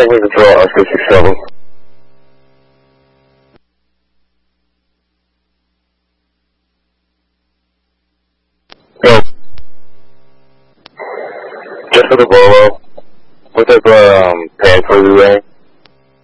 Airway Control, R667. Go. Just for the Volvo. What type of pad for you wearing?